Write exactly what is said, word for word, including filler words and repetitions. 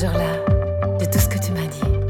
jour-là, de tout ce que tu m'as dit.